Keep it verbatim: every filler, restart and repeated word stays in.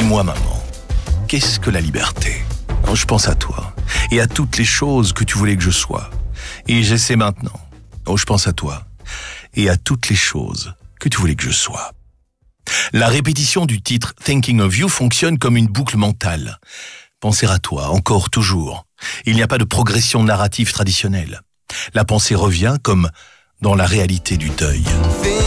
Dis-moi, maman, qu'est-ce que la liberté? Alors, je pense à toi et à toutes les choses que tu voulais que je sois. Et j'essaie maintenant. Oh, je pense à toi et à toutes les choses que tu voulais que je sois. La répétition du titre Thinking of You fonctionne comme une boucle mentale. Penser à toi, encore, toujours. Il n'y a pas de progression narrative traditionnelle. La pensée revient comme dans la réalité du deuil.